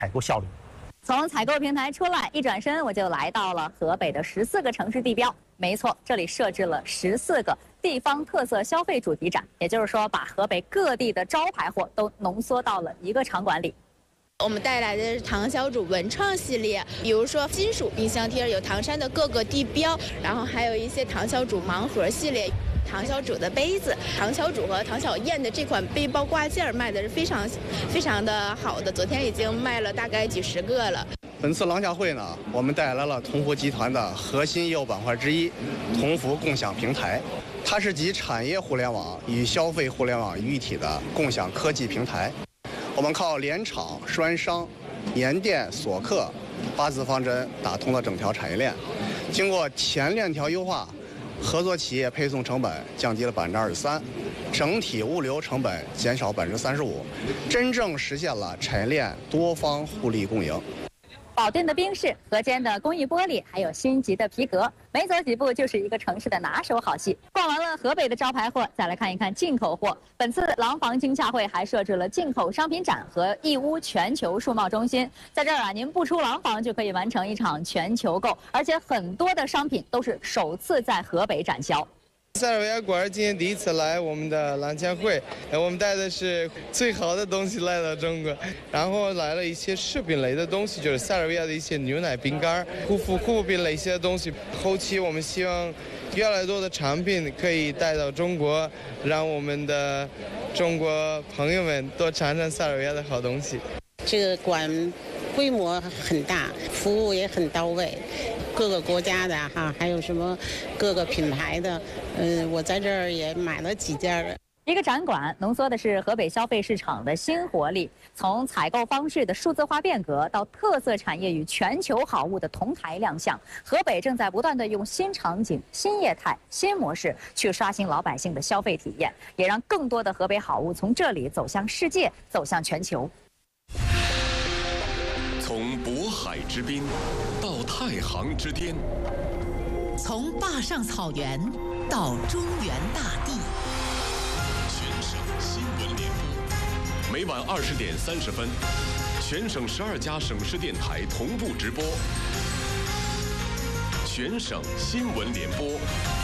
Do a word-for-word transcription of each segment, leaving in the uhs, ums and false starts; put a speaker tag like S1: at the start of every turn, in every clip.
S1: 采购效率。
S2: 从采购平台出来，一转身我就来到了河北的十四个城市地标。没错，这里设置了十四个地方特色消费主题展，也就是说，把河北各地的招牌货都浓缩到了一个场馆里。
S3: 我们带来的是唐小主文创系列，比如说金属冰箱贴，有唐山的各个地标，然后还有一些唐小主盲盒系列。 唐小主的杯子，唐小主和唐小燕的这款背包挂件卖的是非常、非常的好的，昨天已经卖了大概几十个了。
S4: 本次廊下会呢，我们带来了同福集团的核心业务板块之一——同福共享平台，它是集产业互联网与消费互联网于一体的共享科技平台。我们靠联厂、栓商、盐店、锁客八字方针打通了整条产业链，经过前链条优化。 合作企业配送成本降低了百分之二十三，整体物流成本减少百分之三十五，真正实现了产业链多方互利共赢。
S2: 保定的冰室、河间的工艺玻璃，还有新集的皮革，没走几步就是一个城市的拿手好戏。逛完了河北的招牌货，再来看一看进口货。本次廊坊经洽会还设置了进口商品展和义乌全球数贸中心，在这儿啊，您不出廊坊就可以完成一场全球购，而且很多的商品都是首次在河北展销。
S5: 塞尔维亚果然今天第一次来我们的廊前会，我们带的是最好的东西来到中国，然后来了一些食品类的东西，就是塞尔维亚的一些牛奶、饼干、护肤护肤品类一些东西。后期我们希望越来越多的产品可以带到中国，让我们的中国朋友们多尝尝塞尔维亚的好东西。
S6: 这个馆规模很大，服务也很到位。 各个国家的哈，还有什么各个品牌的，嗯，我在这儿也买了几件的。
S2: 一个展馆浓缩的是河北消费市场的新活力，从采购方式的数字化变革到特色产业与全球好物的同台亮相，河北正在不断的用新场景、新业态、新模式去刷新老百姓的消费体验，也让更多的河北好物从这里走向世界，走向全球。
S7: 从渤海之滨到太行之巅，
S8: 从坝上草原到中原大地，
S7: 全省新闻联播，每晚二十点三十分，全省十二家省市电台同步直播。全省新闻联播。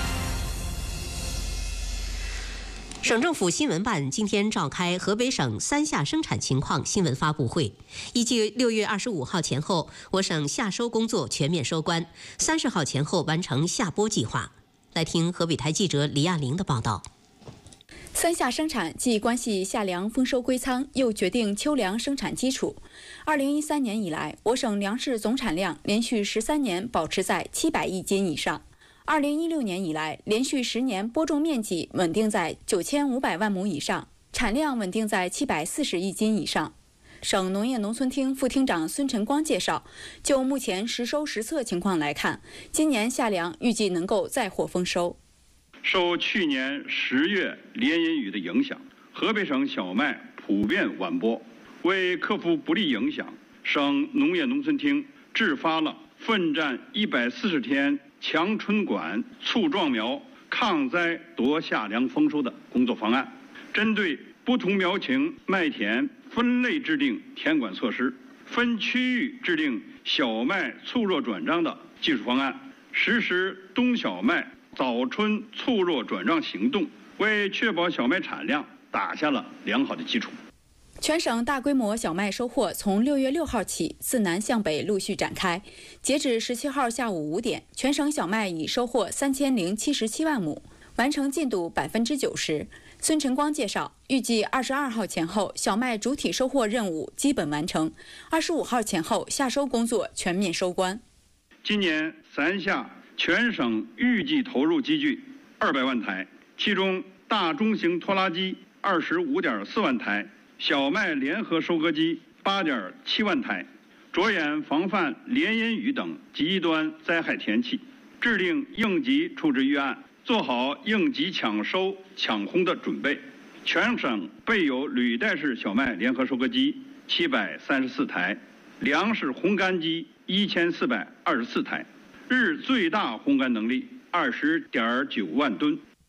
S9: 省政府新闻办今天召开河北省三夏生产情况新闻发布会，预计六月二十五号前后，我省夏收工作全面收官，三十号前后完成夏播计划。来听河北台记者李亚玲的报道。
S10: 三夏生产既关系夏粮丰收归仓，又决定秋粮生产基础。二零一三年以来，我省粮食总产量连续十三年保持在七百亿斤以上。 二零一六年以来，连续十年播种面积稳定在九千五百万亩以上，产量稳定在七百四十亿斤以上。省农业农村厅副厅长孙晨光介绍，就目前实收实测情况来看，今年夏粮预计能够再获丰收。
S11: 受去年十月连阴雨的影响，河北省小麦普遍晚播，为克服不利影响，省农业农村厅制发了奋战一百四十天。 强春管、促壮苗、抗灾夺夏粮丰收的工作方案，针对不同苗情麦田分类制定田管措施，分区域制定小麦促弱转账的技术方案，实施冬小麦早春促弱转账行动，为确保小麦产量打下了良好的基础。
S10: 全省大规模小麦收获从六月六号起自南向北陆续展开，截止十七号下午五点，全省小麦已收获三千零七十七万亩，完成进度百分之九十。孙晨光介绍，预计二十二号前后小麦主体收获任务基本完成，二十五号前后夏收工作全面收官。
S11: 今年三夏全省预计投入机具二百万台，其中大中型拖拉机二十五点四万台。 小麦联合收割机八点七万台，着眼防范连阴雨等极端灾害天气，制定应急处置预案，做好应急抢收抢烘的准备。全省备有履带式小麦联合收割机七百三十四台，粮食烘干机一千四百二十四台，日最大烘干能力二十点九万吨。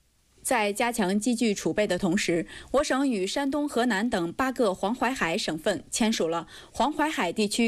S10: 在加强机具储备的同时，我省与山东、河南等八个黄淮海省份签署了黄淮海地区